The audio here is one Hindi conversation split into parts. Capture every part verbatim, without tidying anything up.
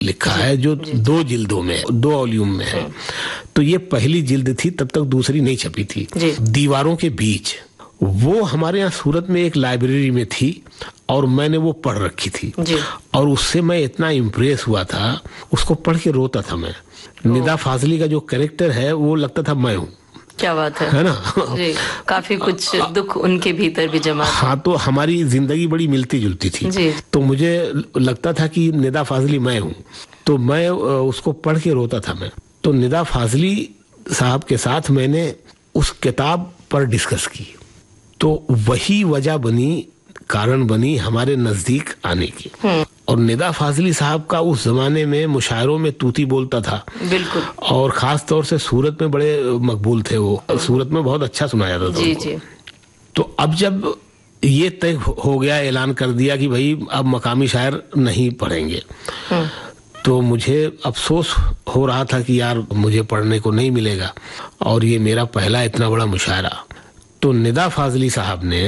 लिखा है, जो दो जिल्दों में, दो वॉल्यूम में है। तो ये पहली जिल्द थी, तब तक दूसरी नहीं छपी थी। दीवारों के बीच, वो हमारे यहाँ सूरत में एक लाइब्रेरी में थी और मैंने वो पढ़ रखी थी और उससे मैं इतना इम्प्रेस हुआ था, उसको पढ़ के रोता था मैं। निदा फाजली का जो कैरेक्टर है वो लगता था मैं हूँ। क्या बात है, है ना? जी, काफी कुछ दुख उनके भीतर भी जमा था। हाँ, तो हमारी जिंदगी बड़ी मिलती जुलती थी जी। तो मुझे लगता था कि निदा फाजली मैं हूँ, तो मैं उसको पढ़ के रोता था मैं। तो निदा फाजली साहब के साथ मैंने उस किताब पर डिस्कस की, तो वही वजह बनी, कारण बनी हमारे नजदीक आने की। और निदा फाजली साहब का उस जमाने में मुशायरों में तूती बोलता था, बिल्कुल, और खास तौर से सूरत में बड़े मकबूल थे वो, सूरत में बहुत अच्छा सुनाया था जी, जी। तो अब जब ये तय हो गया, ऐलान कर दिया कि भाई अब मकामी शायर नहीं पढ़ेंगे, तो मुझे अफसोस हो रहा था कि यार मुझे पढ़ने को नहीं मिलेगा, और ये मेरा पहला इतना बड़ा मुशायरा। तो निदा फाजली साहब ने,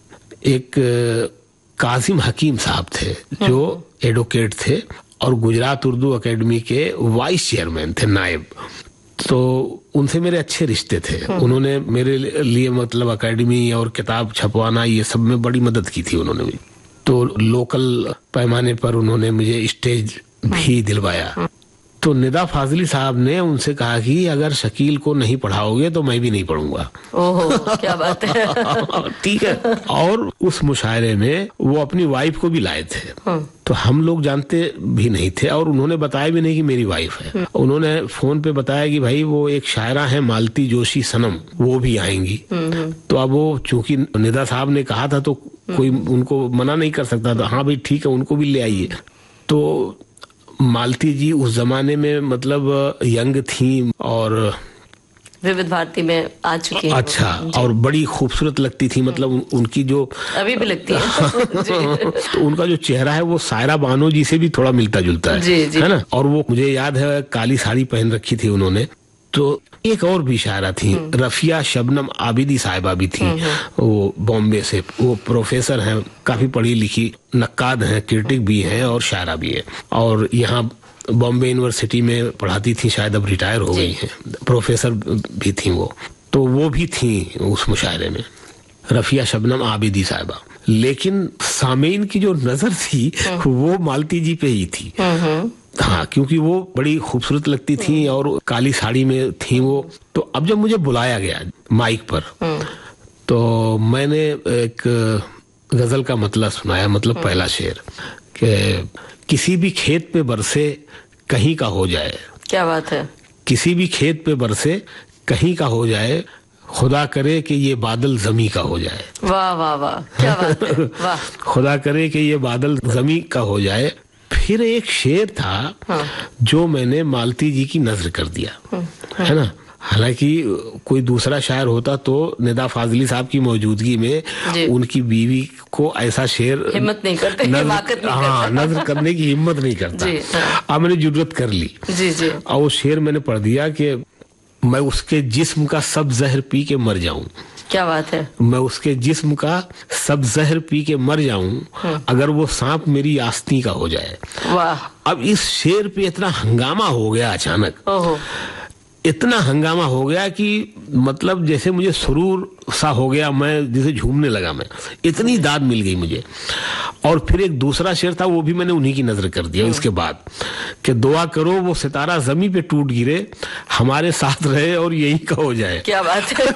एक कासिम हकीम साहब थे जो एडवोकेट थे और गुजरात उर्दू एकेडमी के वाइस चेयरमैन थे, नायब, तो उनसे मेरे अच्छे रिश्ते थे। उन्होंने मेरे लिए मतलब एकेडमी और किताब छपवाना ये सब में बड़ी मदद की थी उन्होंने भी। तो लोकल पैमाने पर उन्होंने मुझे स्टेज भी दिलवाया। तो निदा फाजली साहब ने उनसे कहा कि अगर शकील को नहीं पढ़ाओगे तो मैं भी नहीं पढ़ूंगा। ओहो, क्या बात है। ठीक है। और उस मुशायरे में वो अपनी वाइफ को भी लाए थे, तो हम लोग जानते भी नहीं थे और उन्होंने बताया भी नहीं कि मेरी वाइफ है। उन्होंने फोन पे बताया कि भाई वो एक शायरा है मालती जोशी सनम, वो भी आएंगी। तो अब वो चूंकि निदा साहब ने कहा था तो कोई उनको मना नहीं कर सकता था, हाँ भाई ठीक है उनको भी ले आइए। तो मालती जी उस जमाने में मतलब यंग थी और विविध भारती में आ चुकी हैं। अच्छा, और बड़ी खूबसूरत लगती थी, मतलब उन, उनकी जो अभी भी लगती है। तो उनका जो चेहरा है वो सायरा बानो जी से भी थोड़ा मिलता जुलता है, जी, जी। है ना? और वो मुझे याद है काली साड़ी पहन रखी थी उन्होंने। तो एक और भी शायरा थी, रफिया शबनम आबिदी साहिबा भी थी, वो बॉम्बे से, वो प्रोफेसर हैं, काफी पढ़ी लिखी, नक्काद हैं, क्रिटिक भी हैं और शायरा भी है, और यहाँ बॉम्बे यूनिवर्सिटी में पढ़ाती थी, शायद अब रिटायर हो गई हैं, प्रोफेसर भी थी वो। तो वो भी थी उस मुशायरे में, रफिया शबनम आबिदी साहिबा। लेकिन सामीन की जो नजर थी वो मालती जी पे ही थी। हाँ, क्योंकि वो बड़ी खूबसूरत लगती थी और काली साड़ी में थी वो। तो अब जब मुझे बुलाया गया माइक पर, तो मैंने एक गजल का मतलब सुनाया, मतलब पहला शेर कि किसी भी खेत पे बरसे कहीं का हो जाए। क्या बात है। किसी भी खेत पे बरसे कहीं का हो जाए, खुदा करे कि ये बादल जमी का हो जाए। वाह वाह वाह, क्या बात है, वाह। खुदा करे कि ये बादल जमी का हो जाए। फिर एक शेर था हाँ। जो मैंने मालती जी की नजर कर दिया, हाँ। है ना? हालांकि कोई दूसरा शायर होता तो निदा फाजली साहब की मौजूदगी में उनकी बीवी को ऐसा शेर हिम्मत नहीं करते, नजर, हाँ, नजर करने की हिम्मत नहीं करता। हाँ। अब मैंने जुर्रत कर ली जी, जी। और वो शेर मैंने पढ़ दिया कि मैं उसके जिस्म का सब जहर पी के मर जाऊं। क्या बात है। मैं उसके जिस्म का सब जहर पी के मर जाऊं अगर वो सांप मेरी आस्ती का हो जाए। वाह। अब इस शेर पे इतना हंगामा हो गया अचानक, ओहो। इतना हंगामा हो गया कि मतलब जैसे मुझे सुरूर सा हो गया, मैं जैसे झूमने लगा, मैं इतनी दाद मिल गई मुझे। और फिर एक दूसरा शेर था, वो भी मैंने उन्हीं की नजर कर दिया इसके बाद कि दुआ करो वो सितारा जमी पे टूट गिरे, हमारे साथ रहे और यही का हो जाए। क्या बात है।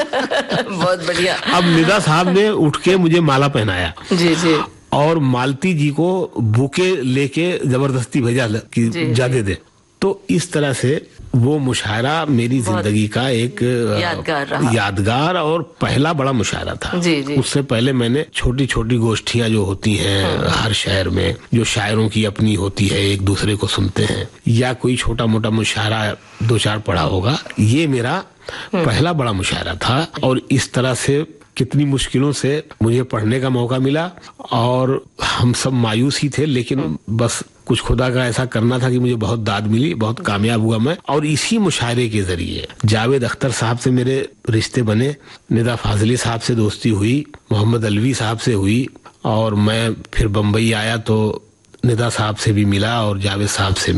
बहुत बढ़िया। अब निदा साहब ने उठ के मुझे माला पहनाया, जी जी, और मालती जी को बुके लेके जबरदस्ती भेजा कि जा दे दे। तो इस तरह से वो मुशायरा मेरी जिंदगी का एक यादगार रहा, यादगार और पहला बड़ा मुशायरा था। जी, जी। उससे पहले मैंने छोटी छोटी गोष्ठियां जो होती हैं हाँ। हर शहर में जो शायरों की अपनी होती है, एक दूसरे को सुनते हैं, या कोई छोटा मोटा मुशायरा दो चार पढ़ा होगा, ये मेरा पहला बड़ा मुशायरा था। और इस तरह से कितनी मुश्किलों से मुझे पढ़ने का मौका मिला और हम सब मायूस ही थे, लेकिन बस कुछ खुदा का ऐसा करना था कि मुझे बहुत दाद मिली, बहुत कामयाब हुआ मैं। और इसी मुशायरे के जरिए जावेद अख्तर साहब से मेरे रिश्ते बने, निदा फाजली साहब से दोस्ती हुई, मोहम्मद अलवी साहब से हुई, और मैं फिर बम्बई आया तो निदा साहब से भी मिला और जावेद साहब से